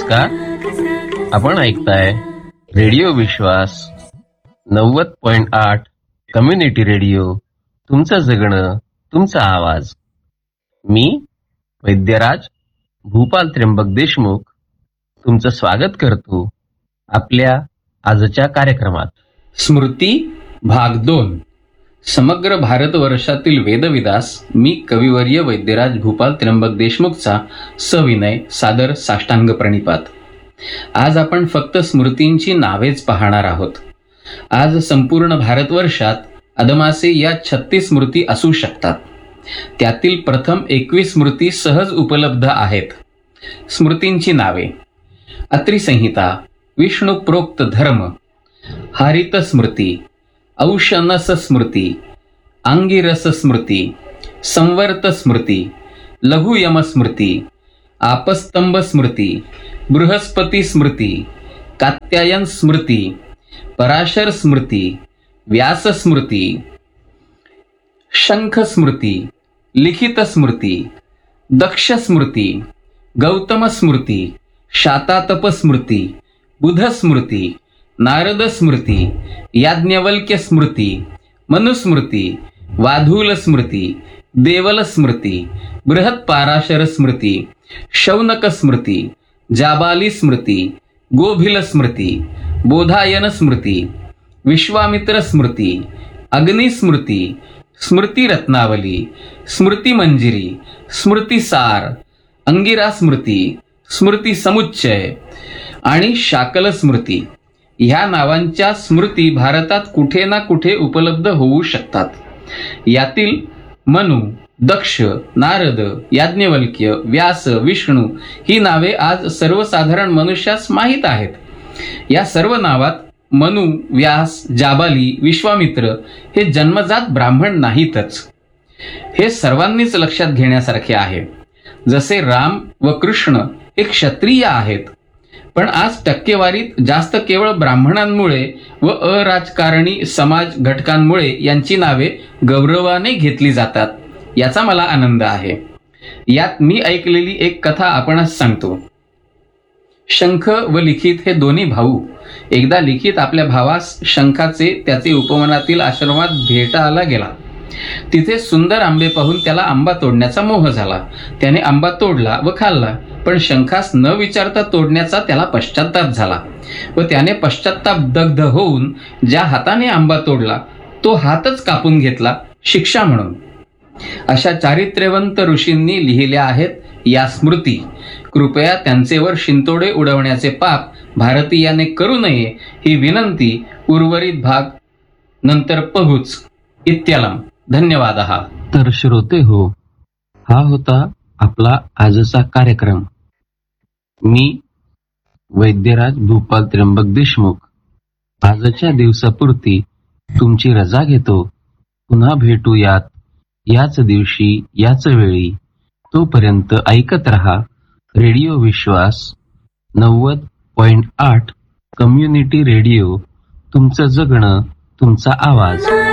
नमस्कार. आपण ऐकताय रेडिओ विश्वास 90.8 कम्युनिटी रेडिओ. तुमचं जगणं, तुमचा आवाज. मी वैद्यराज भूपाल त्र्यंबक देशमुख तुमचं स्वागत करतो आपल्या आजच्या कार्यक्रमात. स्मृती भाग 2. समग्र भारतवर्षातील वेदविदास मी कविवर्य वैद्यराज भूपाल त्र्यंबक देशमुखचा सविनय सादर साष्टांग प्रणिपात. आज आपण फक्त स्मृतींची नावेच पाहणार आहोत. आज संपूर्ण भारतवर्षात अदमासे या 36 स्मृती असू शकतात. त्यातील प्रथम 21 स्मृती सहज उपलब्ध आहेत. स्मृतींची नावे: अत्रि संहिता, विष्णू प्रोक्त धर्म, हारित स्मृती, औशनस स्मृती, अंगिरस स्मृती, संवर्त स्मृती, लघुयम स्मृती, आपस्तंभ स्मृती, बृहस्पती स्मृती, कात्यायन स्मृती, पराशर स्मृती, व्यास स्मृती, शंख स्मृती, लिखित स्मृती, दक्ष स्मृती, गौतम स्मृती, शातातप स्मृती, बुध स्मृती, नारद स्मृती, याज्ञवल्क्य स्मृती, मनुस्मृती, वाधूल स्मृती, देवल स्मृती, बृहत पाराशर स्मृती, शौनक स्मृती, जाबाली स्मृती, गोभिल स्मृती, बोधायन स्मृती, विश्वामित्र स्मृती, अग्निस्मृती, स्मृती रत्नावली, स्मृती मंजिरी, स्मृतिसार, अंगिरा स्मृती, स्मृती समुच्चय आणि शाकल स्मृती. ह्या नावांच्या स्मृती भारतात कुठे ना कुठे उपलब्ध होऊ शकतात. यातील मनु, दक्ष, नारद, याज्ञवल्क्य, व्यास, विष्णू ही नावे आज सर्वसाधारण मनुष्यास माहीत आहेत. या सर्व नावात मनु, व्यास, जाबाली, विश्वामित्र हे जन्मजात ब्राह्मण नाहीतच. हे सर्वांनीच लक्षात घेण्यासारखे आहे. जसे राम व कृष्ण हे क्षत्रिय आहेत, पण आज टक्केवारीत जास्त केवळ ब्राह्मणांमुळे व अराजकारणी समाज घटकांमुळे यांची नावे गौरवाने घेतली जातात. याचा मला आनंद आहे. यात मी ऐकलेली एक कथा आपणास सांगतो. शंख व लिखित हे दोन्ही भाऊ. एकदा लिखित आपल्या भावास शंखाचे त्याचे उपवनातील आश्रमात भेटायला गेला. तिथे सुंदर आंबे पाहून त्याला आंबा तोडण्याचा मोह झाला. त्याने आंबा तोडला व खाल्ला, पण शंखास न विचारता तोडण्याचा त्याला पश्चाताप झाला व त्याने पश्चाताप दग्ध होऊन ज्या हाताने आंबा तोडला तो हातच कापून घेतला, शिक्षा म्हणून. अशा चारित्र्यवंत ऋषींनी लिहिल्या आहेत या स्मृती. कृपया त्यांचेवर शिंतोडे उडवण्याचे पाप भारतीयाने करू नये ही विनंती. उर्वरित भाग नंतर पहुच. इत्यलम. धन्यवाद. तर श्रोते हो, हा होता आपला आजचा कार्यक्रम. मी वैद्यराज भूपाल त्र्यंबक देशमुख आजच्या दिवसापुरती तुमची रजा घेतो. पुन्हा भेटूयात याच दिवशी याच वेळी. तोपर्यंत ऐकत रहा रेडिओ विश्वास 90.8 कम्युनिटी रेडिओ. तुमचं जगणं, तुमचा आवाज.